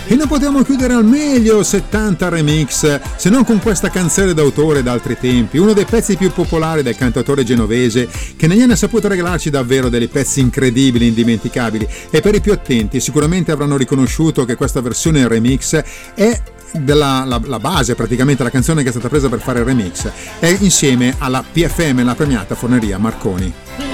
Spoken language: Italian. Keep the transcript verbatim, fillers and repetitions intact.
E non potevamo chiudere al meglio settanta remix se non con questa canzone d'autore d'altri tempi, uno dei pezzi più popolari del cantautore genovese, che negli anni ha saputo regalarci davvero dei pezzi incredibili, indimenticabili, e per i più attenti sicuramente avranno riconosciuto che questa versione remix è della la, la base, praticamente la canzone che è stata presa per fare il remix, è insieme alla P F M, la premiata Forneria Marconi.